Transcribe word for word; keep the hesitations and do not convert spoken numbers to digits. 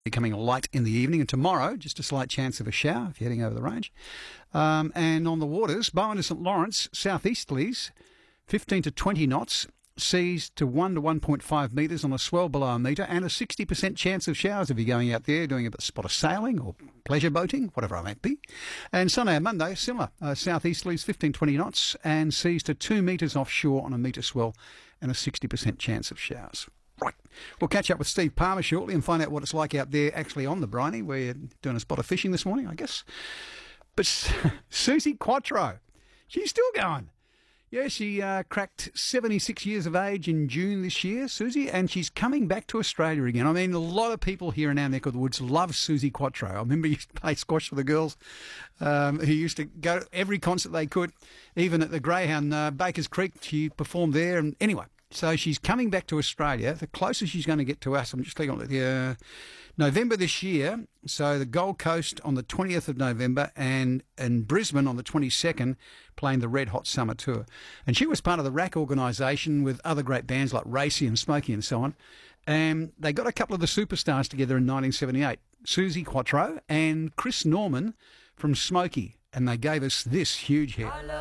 Becoming light in the evening, and tomorrow just a slight chance of a shower if you're heading over the range. Um, and on the waters, Bowen to St Lawrence, southeasterlies, fifteen to twenty knots, seas to one to one point five metres on a swell below a metre, and a sixty percent chance of showers if you're going out there doing a spot of sailing or pleasure boating, whatever I might be. And Sunday and Monday, similar, uh, southeasterlies, fifteen to twenty knots, and seas to two metres offshore on a metre swell, and a sixty percent chance of showers. Right. We'll catch up with Steve Palmer shortly and find out what it's like out there actually on the briny. We're doing a spot of fishing this morning, I guess. But Suzi Quatro, she's still going. Yeah, she uh, cracked seventy-six years of age in June this year, Suzi, and she's coming back to Australia again. I mean, a lot of people here in our neck of the woods love Suzi Quatro. I remember you used to play squash for the girls um, who used to go to every concert they could, even at the Greyhound, uh, Bakers Creek. She performed there. And anyway, so she's coming back to Australia. The closest she's going to get to us, I'm just looking at the uh, November this year. So the Gold Coast on the twentieth of November, and in Brisbane on the twenty-second, playing the Red Hot Summer Tour. And she was part of the R A C organisation with other great bands like Racy and Smokey and so on. And they got a couple of the superstars together in nineteen seventy-eight, Suzi Quatro and Chris Norman from Smokey. And they gave us this huge hit.